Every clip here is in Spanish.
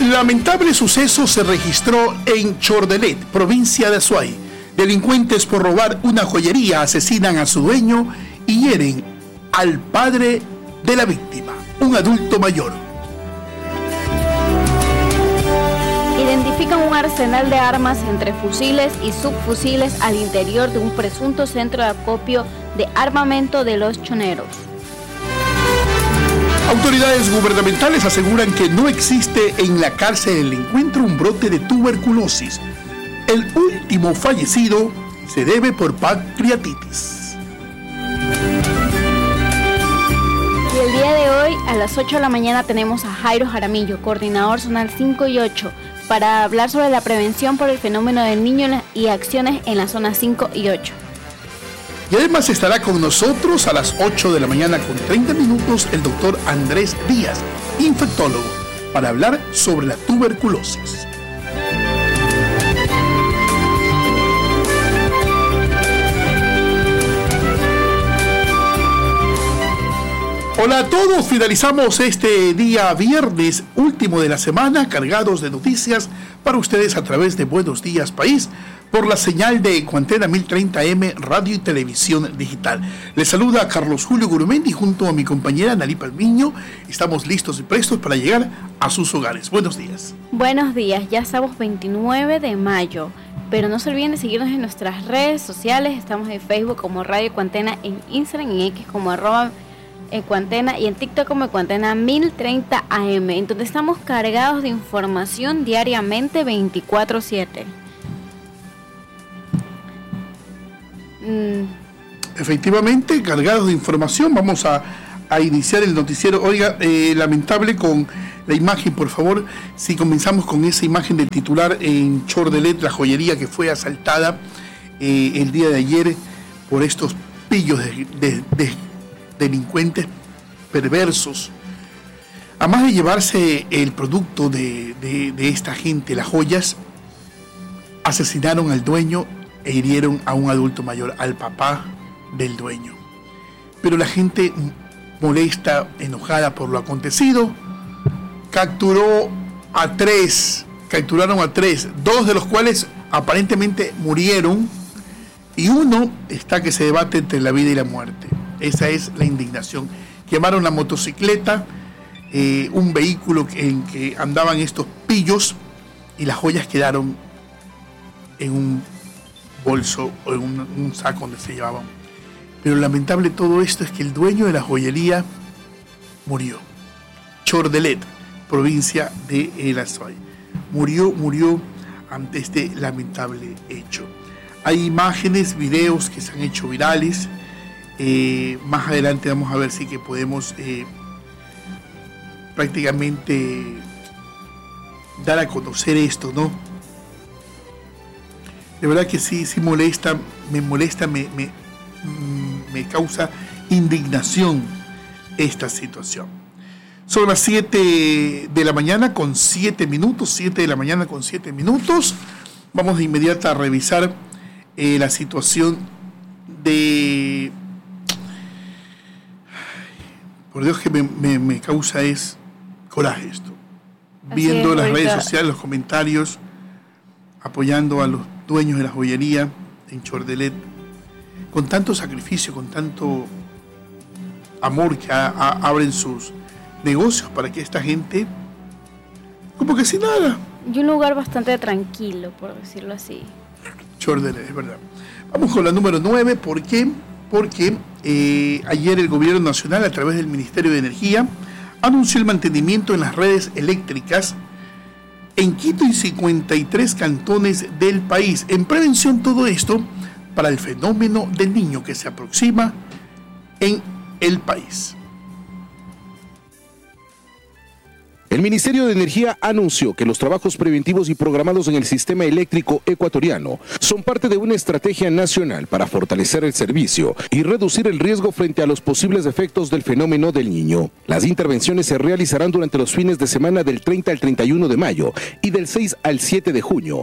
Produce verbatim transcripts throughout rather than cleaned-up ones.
Lamentable suceso se registró en Chordelet, provincia de Azuay. Delincuentes por robar una joyería asesinan a su dueño y hieren al padre de la víctima, un adulto mayor. Identifican un arsenal de armas entre fusiles y subfusiles al interior de un presunto centro de acopio de armamento de los choneros. Autoridades gubernamentales aseguran que no existe en la cárcel del encuentro un brote de tuberculosis. El último fallecido se debe por pancreatitis. Y el día de hoy, a las ocho de la mañana, tenemos a Jairo Jaramillo, coordinador zonal cinco y ocho, para hablar sobre la prevención por el fenómeno del niño y acciones en la zona cinco y ocho. Y además estará con nosotros a las ocho de la mañana con treinta minutos el doctor Andrés Díaz, infectólogo, para hablar sobre la tuberculosis. Hola a todos, finalizamos este día viernes, último de la semana, cargados de noticias para ustedes a través de Buenos Días País, por la señal de Ecuantena mil treinta eme, radio y televisión digital. Les saluda Carlos Julio Gurumendi junto a mi compañera Nalí Palmiño. Estamos listos y prestos para llegar a sus hogares. Buenos días. Buenos días, ya estamos veintinueve de mayo, pero no se olviden de seguirnos en nuestras redes sociales. Estamos en Facebook como Radio Ecuantena, en Instagram y en X como arroba Ecuantena y en TikTok como Ecuantena mil treinta A M, en donde estamos cargados de información diariamente veinticuatro siete. Mm. Efectivamente, cargados de información. Vamos a, a iniciar el noticiero. Oiga, eh, lamentable con la imagen, por favor, si comenzamos con esa imagen del titular en Chordelet, la joyería que fue asaltada eh, el día de ayer por estos pillos de, de, de delincuentes perversos. Además de llevarse el producto de, de, de esta gente, las joyas, asesinaron al dueño e hirieron a un adulto mayor, al papá del dueño. Pero la gente molesta, enojada por lo acontecido, capturó a tres, capturaron a tres, dos de los cuales aparentemente murieron y uno está que se debate entre la vida y la muerte. Esa es la indignación. Quemaron la motocicleta, eh, un vehículo en que andaban estos pillos y las joyas quedaron en un bolso o en un, un saco donde se llevaban. Pero lamentable todo esto es que el dueño de la joyería murió. Chordelet, provincia de El Azuay. Murió, murió ante este lamentable hecho. Hay imágenes, videos que se han hecho virales. Eh, más adelante vamos a ver si que podemos eh, prácticamente dar a conocer esto, ¿no? De verdad que sí, sí molesta, me molesta, me, me, me causa indignación esta situación. Son las siete de la mañana con siete minutos, siete de la mañana con siete minutos. Vamos de inmediato a revisar eh, la situación de... Por Dios que me, me, me causa es coraje esto. Así viendo es, las redes sociales, los comentarios, apoyando a los dueños de la joyería en Chordelet, con tanto sacrificio, con tanto amor que a, a, abren sus negocios para que esta gente, como que sin nada. Y un lugar bastante tranquilo, por decirlo así. Chordelet, es verdad. Vamos con la número nueve, ¿por qué? Porque eh, ayer el Gobierno Nacional, a través del Ministerio de Energía, anunció el mantenimiento en las redes eléctricas en Quito y cincuenta y tres cantones del país, en prevención todo esto para el fenómeno del niño que se aproxima en el país. El Ministerio de Energía anunció que los trabajos preventivos y programados en el sistema eléctrico ecuatoriano son parte de una estrategia nacional para fortalecer el servicio y reducir el riesgo frente a los posibles efectos del fenómeno del niño. Las intervenciones se realizarán durante los fines de semana del treinta al treinta y uno de mayo y del seis al siete de junio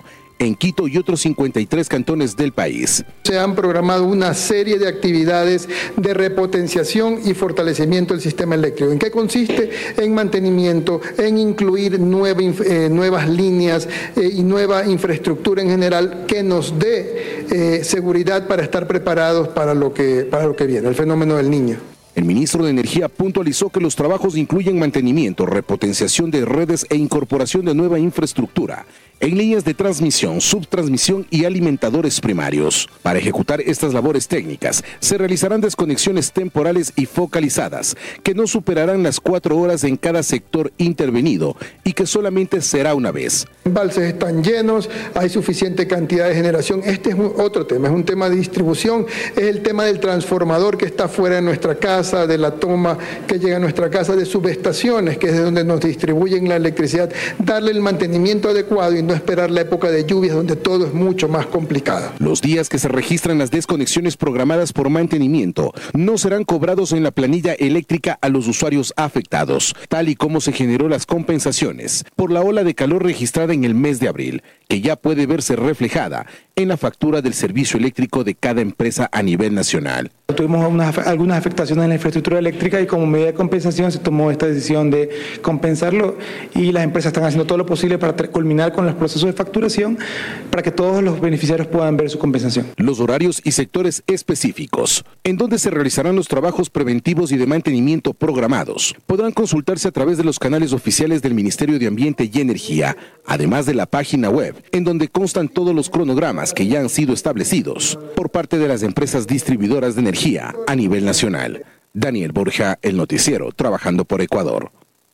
en Quito y otros cincuenta y tres cantones del país. Se han programado una serie de actividades de repotenciación y fortalecimiento del sistema eléctrico. ¿En qué consiste? En mantenimiento, en incluir nueva, eh, nuevas líneas eh, y nueva infraestructura en general que nos dé eh, seguridad para estar preparados para lo que, para lo que viene, el fenómeno del Niño. El ministro de Energía puntualizó que los trabajos incluyen mantenimiento, repotenciación de redes e incorporación de nueva infraestructura en líneas de transmisión, subtransmisión y alimentadores primarios. Para ejecutar estas labores técnicas, se realizarán desconexiones temporales y focalizadas, que no superarán las cuatro horas en cada sector intervenido y que solamente será una vez. Embalses están llenos, hay suficiente cantidad de generación. Este es un, otro tema, es un tema de distribución, es el tema del transformador que está fuera de nuestra casa, de la toma que llega a nuestra casa, de subestaciones, que es de donde nos distribuyen la electricidad, darle el mantenimiento adecuado y no esperar la época de lluvias donde todo es mucho más complicado. Los días que se registran las desconexiones programadas por mantenimiento no serán cobrados en la planilla eléctrica a los usuarios afectados, tal y como se generó las compensaciones por la ola de calor registrada en el mes de abril, que ya puede verse reflejada en la factura del servicio eléctrico de cada empresa a nivel nacional. Tuvimos unas, algunas afectaciones en la infraestructura eléctrica y como medida de compensación se tomó esta decisión de compensarlo y las empresas están haciendo todo lo posible para culminar con los procesos de facturación para que todos los beneficiarios puedan ver su compensación. Los horarios y sectores específicos en donde se realizarán los trabajos preventivos y de mantenimiento programados podrán consultarse a través de los canales oficiales del Ministerio de Ambiente y Energía, además de la página web, en donde constan todos los cronogramas que ya han sido establecidos por parte de las empresas distribuidoras de energía a nivel nacional. Daniel Borja, El Noticiero, trabajando por Ecuador.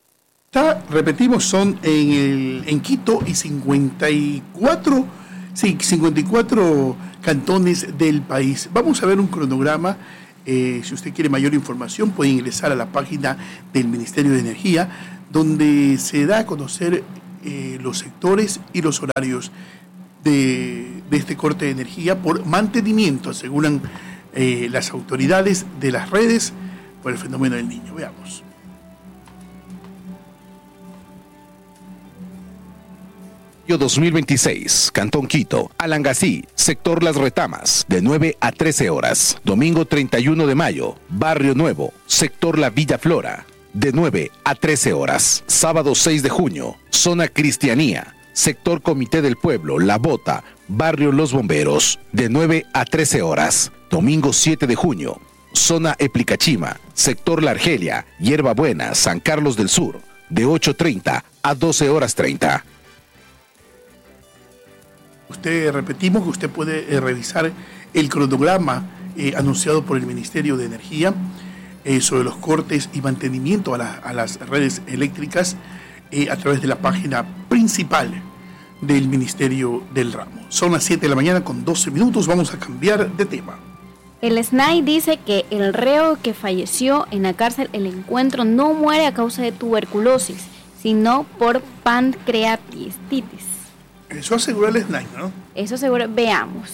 Ya, repetimos, son en, el, en Quito y cincuenta y cuatro, sí, cincuenta y cuatro cantones del país. Vamos a ver un cronograma. Eh, si usted quiere mayor información, puede ingresar a la página del Ministerio de Energía, donde se da a conocer eh, los sectores y los horarios de, de este corte de energía por mantenimiento, aseguran eh, las autoridades de las redes por el fenómeno del Niño. Veamos. dos mil veintiséis, Cantón Quito, Alangasí, sector Las Retamas, de nueve a trece horas. Domingo treinta y uno de mayo, Barrio Nuevo, sector La Villa Flora, de nueve a trece horas. Sábado seis de junio, Zona Cristianía, sector Comité del Pueblo, La Bota, Barrio Los Bomberos, de nueve a trece horas. Domingo siete de junio, Zona Eplicachima, sector La Argelia, Hierba Buena, San Carlos del Sur, de ocho treinta a doce horas treinta. Usted, repetimos que usted puede eh, revisar el cronograma eh, anunciado por el Ministerio de Energía eh, sobre los cortes y mantenimiento a, la, a las redes eléctricas eh, a través de la página principal del Ministerio del Ramo. Son las siete de la mañana con doce minutos, vamos a cambiar de tema. El S N A I dice que el reo que falleció en la cárcel El Encuentro no muere a causa de tuberculosis, sino por pancreatitis. Eso asegura el S N A I, ¿no? Eso asegura, veamos.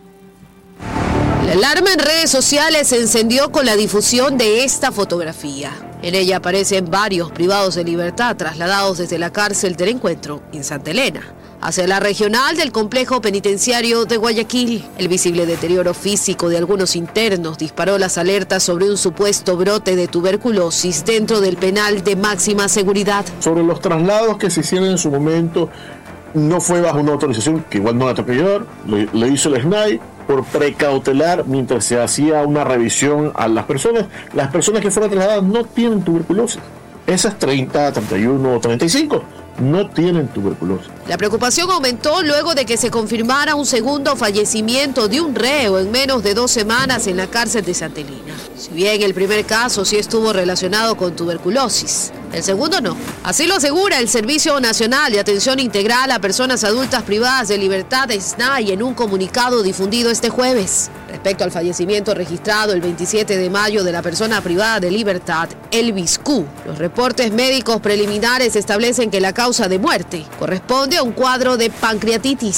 La alarma en redes sociales se encendió con la difusión de esta fotografía. En ella aparecen varios privados de libertad trasladados desde la cárcel del Encuentro en Santa Elena hacia la regional del complejo penitenciario de Guayaquil. El visible deterioro físico de algunos internos disparó las alertas sobre un supuesto brote de tuberculosis dentro del penal de máxima seguridad. Sobre los traslados que se hicieron en su momento, no fue bajo una autorización, que igual no la tengo que llevar, le, le hizo el S N A I por precautelar mientras se hacía una revisión a las personas. Las personas que fueron trasladadas no tienen tuberculosis. Esas treinta, treinta y uno, treinta y cinco no tienen tuberculosis. La preocupación aumentó luego de que se confirmara un segundo fallecimiento de un reo en menos de dos semanas en la cárcel de Santa Elena. Si bien el primer caso sí estuvo relacionado con tuberculosis, el segundo no. Así lo asegura el Servicio Nacional de Atención Integral a Personas Adultas Privadas de Libertad, S N A I, en un comunicado difundido este jueves. Respecto al fallecimiento registrado el veintisiete de mayo de la persona privada de libertad, Elvis Q, los reportes médicos preliminares establecen que la causa de muerte corresponde a un cuadro de pancreatitis.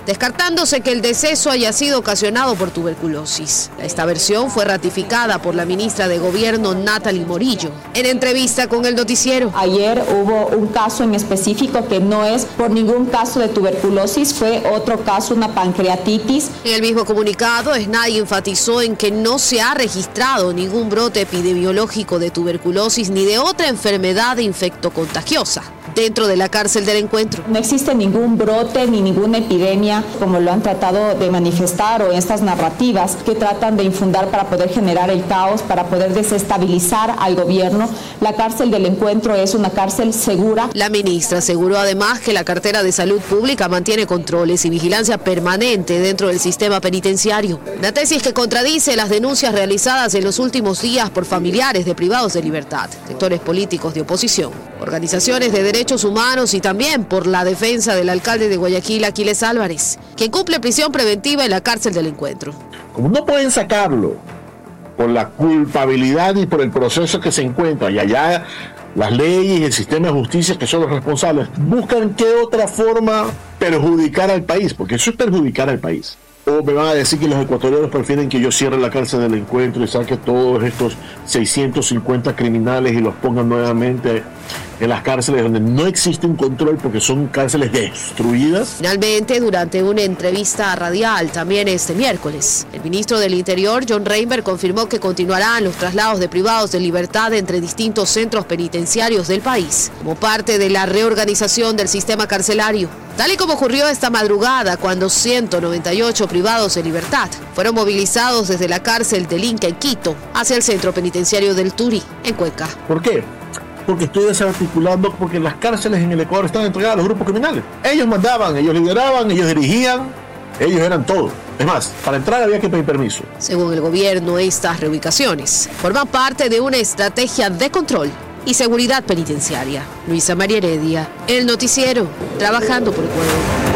descartándose que el deceso haya sido ocasionado por tuberculosis. Esta versión fue ratificada por la ministra de Gobierno, Natalie Morillo, en entrevista con el noticiero. Ayer hubo un caso en específico que no es por ningún caso de tuberculosis, fue otro caso, una pancreatitis. En el mismo comunicado, SNAI enfatizó en que no se ha registrado ningún brote epidemiológico de tuberculosis ni de otra enfermedad infectocontagiosa dentro de la cárcel del Encuentro. No existe ningún brote ni ninguna epidemia, como lo han tratado de manifestar, o estas narrativas que tratan de infundar para poder generar el caos, para poder desestabilizar al gobierno. La cárcel del Encuentro es una cárcel segura. La ministra aseguró además que la cartera de Salud Pública mantiene controles y vigilancia permanente dentro del sistema penitenciario. Una tesis que contradice las denuncias realizadas en los últimos días por familiares de privados de libertad, sectores políticos de oposición, organizaciones de derechos humanos y también por la defensa del alcalde de Guayaquil, Aquiles Álvarez, quien cumple prisión preventiva en la cárcel del Encuentro. Como no pueden sacarlo por la culpabilidad y por el proceso que se encuentra, y allá las leyes y el sistema de justicia, que son los responsables, buscan qué otra forma perjudicar al país, porque eso es perjudicar al país. O me van a decir que los ecuatorianos prefieren que yo cierre la cárcel del Encuentro y saque todos estos seiscientos cincuenta criminales y los pongan nuevamente en las cárceles donde no existe un control porque son cárceles destruidas. Finalmente, durante una entrevista radial también este miércoles, el ministro del Interior, John Reinberg, confirmó que continuarán los traslados de privados de libertad entre distintos centros penitenciarios del país, como parte de la reorganización del sistema carcelario, tal y como ocurrió esta madrugada cuando ciento noventa y ocho privados de libertad fueron movilizados desde la cárcel del Inca en Quito hacia el centro penitenciario del Turi, en Cuenca. ¿Por qué? Porque estoy desarticulando, porque las cárceles en el Ecuador están entregadas a los grupos criminales. Ellos mandaban, ellos lideraban, ellos dirigían, ellos eran todo. Es más, para entrar había que pedir permiso. Según el gobierno, estas reubicaciones forman parte de una estrategia de control y seguridad penitenciaria. Luisa María Heredia, El Noticiero, trabajando por el pueblo.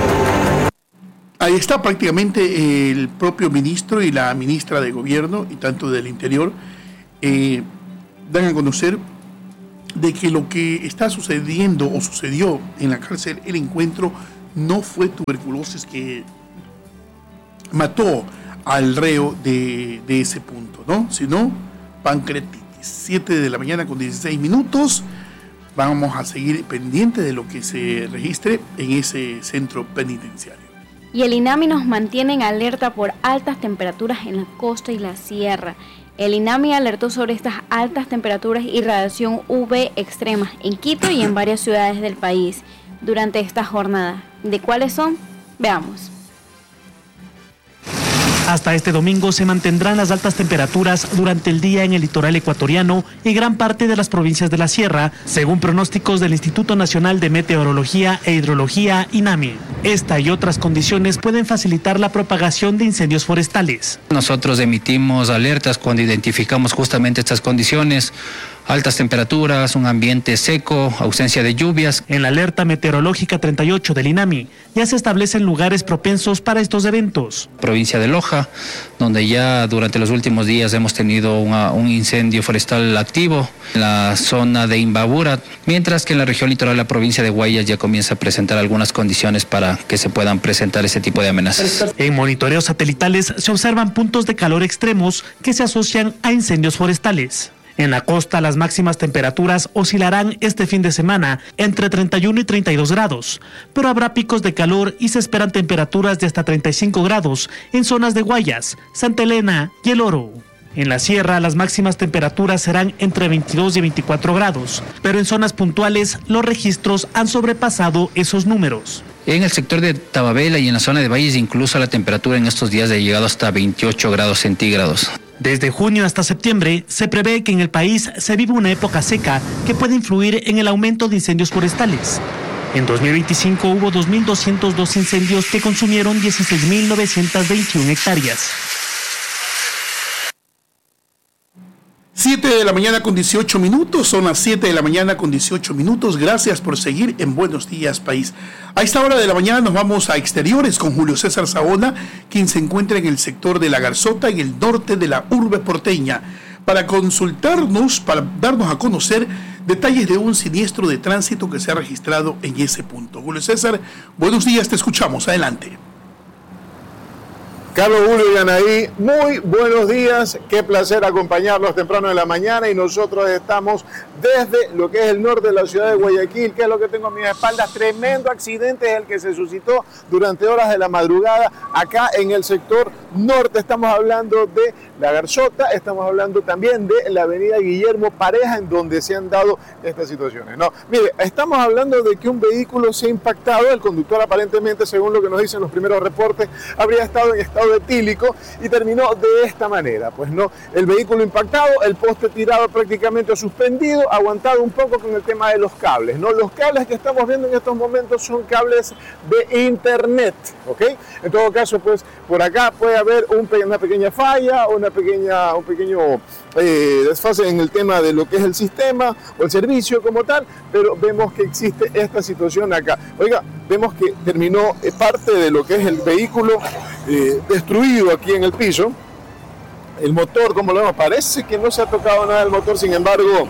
Ahí está prácticamente el propio ministro y la ministra de Gobierno y tanto del Interior eh, dan a conocer de que lo que está sucediendo o sucedió en la cárcel El Encuentro no fue tuberculosis que mató al reo de, de ese punto, ¿no? Sino pancreatitis. siete de la mañana con dieciséis minutos. Vamos a seguir pendiente de lo que se registre en ese centro penitenciario. Y el INAMI nos mantiene en alerta por altas temperaturas en la costa y la sierra. El INAMI alertó sobre estas altas temperaturas y radiación U V extremas en Quito y en varias ciudades del país durante esta jornada. ¿De cuáles son? Veamos. Hasta este domingo se mantendrán las altas temperaturas durante el día en el litoral ecuatoriano y gran parte de las provincias de la sierra, según pronósticos del Instituto Nacional de Meteorología e Hidrología, INAMI. Esta y otras condiciones pueden facilitar la propagación de incendios forestales. Nosotros emitimos alertas cuando identificamos justamente estas condiciones: altas temperaturas, un ambiente seco, ausencia de lluvias. En la alerta meteorológica treinta y ocho del INAMI ya se establecen lugares propensos para estos eventos. Provincia de Loja, donde ya durante los últimos días hemos tenido una, un incendio forestal activo, en la zona de Imbabura, mientras que en la región litoral la provincia de Guayas ya comienza a presentar algunas condiciones para que se puedan presentar ese tipo de amenazas. En monitoreos satelitales se observan puntos de calor extremos que se asocian a incendios forestales. En la costa, las máximas temperaturas oscilarán este fin de semana entre treinta y uno y treinta y dos grados, pero habrá picos de calor y se esperan temperaturas de hasta treinta y cinco grados en zonas de Guayas, Santa Elena y El Oro. En la sierra, las máximas temperaturas serán entre veintidós y veinticuatro grados, pero en zonas puntuales los registros han sobrepasado esos números. En el sector de Tababela y en la zona de Valles, incluso la temperatura en estos días ha llegado hasta veintiocho grados centígrados. Desde junio hasta septiembre, se prevé que en el país se vive una época seca que puede influir en el aumento de incendios forestales. En dos mil veinticinco hubo dos mil doscientos dos incendios que consumieron dieciséis mil novecientas veintiuna hectáreas. siete de la mañana con dieciocho minutos, son las siete de la mañana con dieciocho minutos. Gracias por seguir en Buenos Días País. A esta hora de la mañana nos vamos a exteriores con Julio César Saona, quien se encuentra en el sector de La Garzota, en el norte de la urbe porteña, para consultarnos, para darnos a conocer detalles de un siniestro de tránsito que se ha registrado en ese punto. Julio César, buenos días, te escuchamos, adelante. Carlos, Julio y Anaí, muy buenos días, qué placer acompañarlos temprano de la mañana y nosotros estamos desde lo que es el norte de la ciudad de Guayaquil. ¿Qué es lo que tengo a mis espaldas? Tremendo accidente es el que se suscitó durante horas de la madrugada acá en el sector norte. Estamos hablando de La Garzota, estamos hablando también de la avenida Guillermo Pareja, en donde se han dado estas situaciones. No, mire, estamos hablando de que un vehículo se ha impactado, el conductor aparentemente, según lo que nos dicen los primeros reportes, habría estado en estado etílico y terminó de esta manera. Pues no, el vehículo impactado, el poste tirado prácticamente suspendido, aguantado un poco con el tema de los cables, ¿no? Los cables que estamos viendo en estos momentos son cables de internet, ¿ok? En todo caso, pues por acá puede haber un, una pequeña falla, una pequeña, un pequeño eh, desfase en el tema de lo que es el sistema o el servicio como tal, pero vemos que existe esta situación acá. Oiga, vemos que terminó parte de lo que es el vehículo eh, destruido aquí en el piso. El motor, como lo vemos, parece que no se ha tocado nada del motor, sin embargo,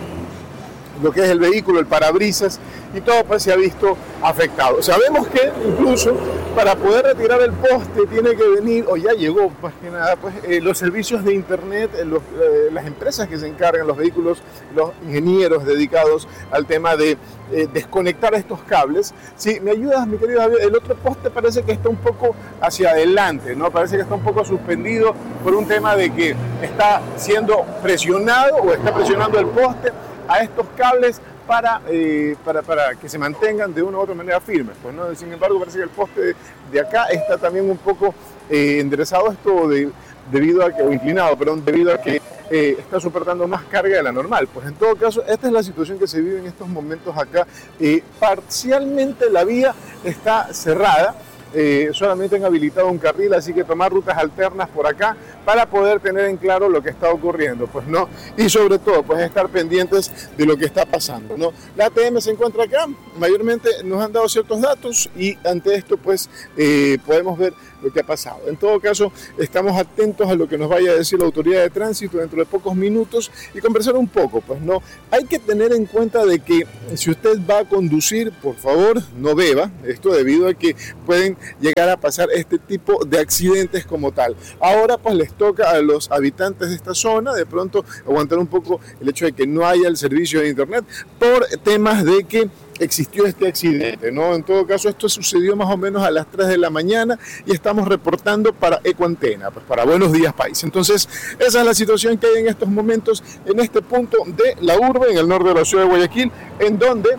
lo que es el vehículo, el parabrisas y todo pues se ha visto afectado. Sabemos que incluso para poder retirar el poste tiene que venir, o ya llegó más que nada, pues eh, los servicios de internet, eh, los, eh, las empresas que se encargan, los vehículos, los ingenieros dedicados al tema de eh, desconectar estos cables. Si me ayudas, mi querido Javier, el otro poste parece que está un poco hacia adelante, ¿no? Parece que está un poco suspendido por un tema de que está siendo presionado o está presionando el poste a estos cables para, eh, para, para que se mantengan de una u otra manera firmes. Pues, ¿no? Sin embargo, parece que el poste de, de acá está también un poco eh, enderezado esto de, debido a que, o inclinado, perdón, debido a que eh, está soportando más carga de la normal. Pues en todo caso, esta es la situación que se vive en estos momentos acá. Eh, parcialmente la vía está cerrada. Eh, solamente han habilitado un carril, así que tomar rutas alternas por acá para poder tener en claro lo que está ocurriendo, pues no, y sobre todo pues estar pendientes de lo que está pasando, ¿no? La A T M se encuentra acá, mayormente nos han dado ciertos datos y ante esto pues eh, podemos ver lo que ha pasado. En todo caso, estamos atentos a lo que nos vaya a decir la autoridad de tránsito dentro de pocos minutos y conversar un poco, pues no, hay que tener en cuenta de que si usted va a conducir, por favor, no beba, esto debido a que pueden llegar a pasar este tipo de accidentes como tal. Ahora pues les toca a los habitantes de esta zona de pronto aguantar un poco el hecho de que no haya el servicio de internet por temas de que existió este accidente, ¿no? En todo caso, esto sucedió más o menos a las tres de la mañana y estamos reportando para Ecuantena, pues para Buenos Días País. Entonces, esa es la situación que hay en estos momentos en este punto de la urbe, en el norte de la ciudad de Guayaquil, en donde,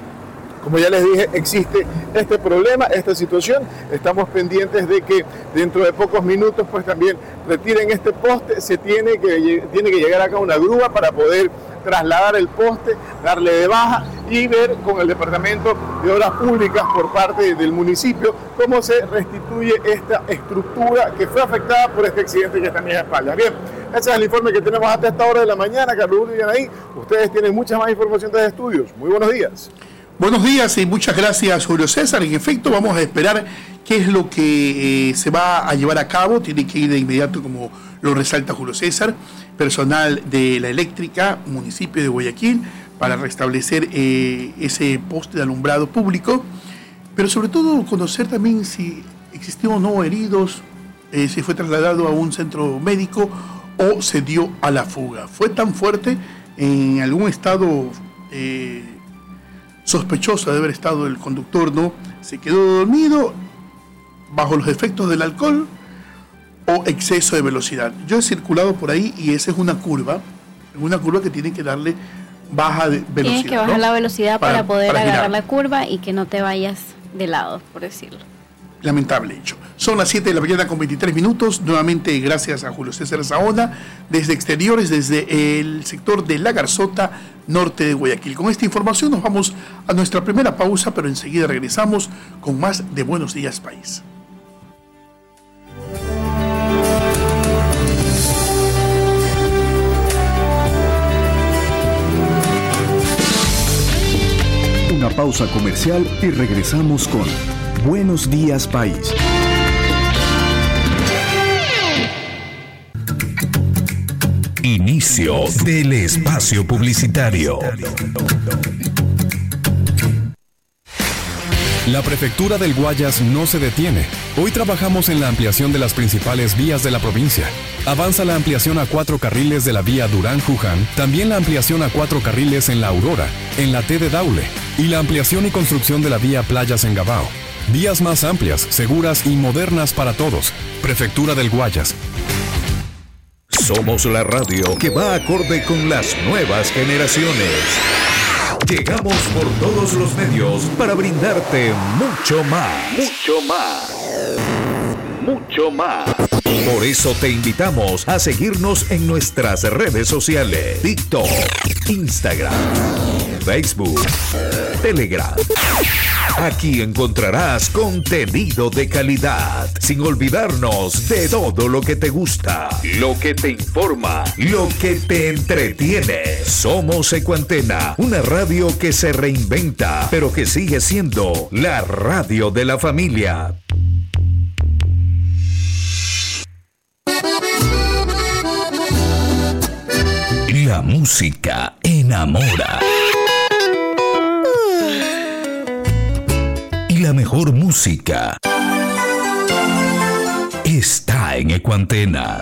como ya les dije, existe este problema, esta situación. Estamos pendientes de que dentro de pocos minutos pues también retiren este poste. Se tiene que, tiene que llegar acá una grúa para poder trasladar el poste, darle de baja y ver con el Departamento de Obras Públicas por parte del municipio cómo se restituye esta estructura que fue afectada por este accidente que está en mis espaldas. Bien, ese es el informe que tenemos hasta esta hora de la mañana. Carlos Julio y Anaí, ustedes tienen mucha más información de estudios. Muy buenos días. Buenos días y muchas gracias, Julio César. En efecto, vamos a esperar qué es lo que eh, se va a llevar a cabo. Tiene que ir de inmediato, como lo resalta Julio César, personal de la eléctrica, municipio de Guayaquil, para restablecer eh, ese poste de alumbrado público, pero sobre todo conocer también si existió o no heridos, eh, si fue trasladado a un centro médico o se dio a la fuga. Fue tan fuerte, en algún estado eh, sospechoso de haber estado el conductor, ¿no? Se quedó dormido bajo los efectos del alcohol o exceso de velocidad. Yo he circulado por ahí y esa es una curva, una curva que tiene que darle baja de velocidad. Tienes que bajar, ¿no?, la velocidad para, para poder para agarrar girar la curva y que no te vayas de lado, por decirlo. Lamentable hecho. Son las siete de la mañana con veintitrés minutos. Nuevamente gracias a Julio César Saona, desde exteriores, desde el sector de La Garzota, norte de Guayaquil. Con esta información nos vamos a nuestra primera pausa, pero enseguida regresamos con más de Buenos Días País. Una pausa comercial y regresamos con Buenos Días País. Inicio del espacio publicitario. La Prefectura del Guayas no se detiene. Hoy trabajamos en la ampliación de las principales vías de la provincia. Avanza la ampliación a cuatro carriles de la vía Durán-Juján, también la ampliación a cuatro carriles en la Aurora, en la T de Daule, y la ampliación y construcción de la vía Playas en Gabao. Vías más amplias, seguras y modernas para todos. Prefectura del Guayas. Somos la radio que va acorde con las nuevas generaciones. Llegamos por todos los medios para brindarte mucho más. Mucho más. Mucho más. Por eso te invitamos a seguirnos en nuestras redes sociales: TikTok, Instagram, Facebook, Telegram. Aquí encontrarás contenido de calidad, sin olvidarnos de todo lo que te gusta, lo que te informa, lo que te entretiene. Somos Ecuantena, una radio que se reinventa, pero que sigue siendo la radio de la familia. La música enamora. Y la mejor música está en Ecuantena.